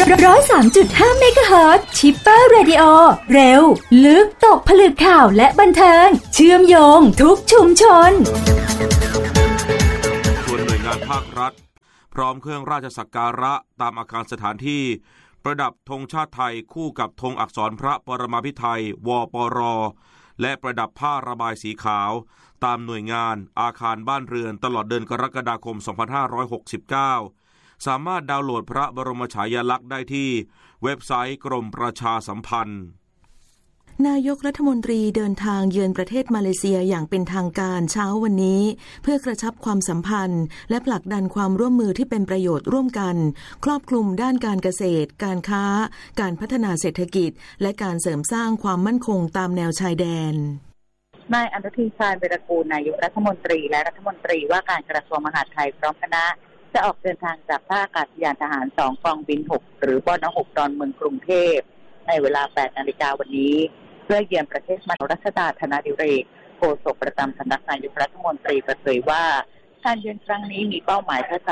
103.5 เมกะเฮิรตซ์ชิปเปอร์เรดิโอเร็วลึกตกผลึกข่าวและบันเทิงเชื่อมโยงทุกชุมชนส่วนหน่วยงานภาครัฐพร้อมเครื่องราชสักการะตามอาคารสถานที่ประดับธงชาติไทยคู่กับธงอักษรพระปรมาภิไธยวปร.และประดับผ้าระบายสีขาวตามหน่วยงานอาคารบ้านเรือนตลอดเดือนกรกฎาคม 2569 สามารถดาวน์โหลดพระบรมฉายาลักษณ์ได้ที่เว็บไซต์กรมประชาสัมพันธ์นายกรัฐมนตรีเดินทางเยือนประเทศมาเลเซียอย่างเป็นทางการเช้าวันนี้เพื่อกระชับความสัมพันธ์และผลักดันความร่วมมือที่เป็นประโยชน์ร่วมกันครอบคลุมด้านการเกษตรการค้าการพัฒนาเศรษฐกิจและการเสริมสร้างความมั่นคงตามแนวชายแดนนายอนุทิน ชาญวีรกูลนายกรัฐมนตรีและรัฐมนตรีว่าการกระทรวงมหาดไทยพร้อมคณะจะออกเดินทางจากท่าอากาศยานทหาร2กองบิน6หรือบน6ดอนเมืองกรุงเทพในเวลา 8 นาฬิกาวันนี้เพื่อเยือนประเทศมาเลรัชดาธนดิเรกโฆษกประจำสำนักนายกรัฐมนตรีเปิดเผยว่าการเยือนครั้งนี้มีเป้าหมายเพื่อ